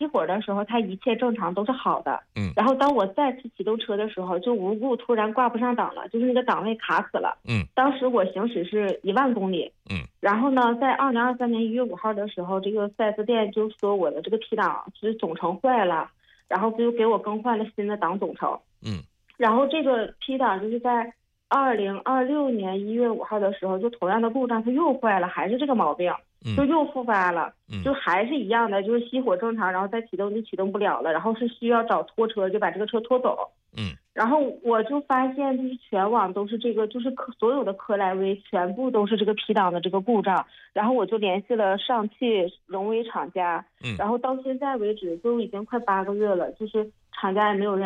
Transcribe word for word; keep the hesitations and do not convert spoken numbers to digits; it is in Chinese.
火的时候，它一切正常都是好的。 嗯。 然后当我再次启动车的时候，就无故突然挂不上档了，就是那个档位卡死了。 嗯。 当时我行驶是一万公里。 嗯。 然后呢，在二零二三年一月五号的时候，这个 四 S 店就说我的这个 P 档是总成坏了，然后就给我更换了新的档总成。 嗯。 然后这个 P 档就是在二零二六年一月五号的时候，就同样的故障它又坏了，还是这个毛病。就又复发了。 嗯。 就还是一样的，就是熄火正常，然后再启动就启动不了了，然后是需要找拖车就把这个车拖走。 嗯。 然后我就发现就是全网都是这个，就是科所有的科莱威全部都是这个 P 档的这个故障。然后我就联系了上汽荣威厂家。 嗯。 然后到现在为止都已经快八个月了，就是厂家也没有人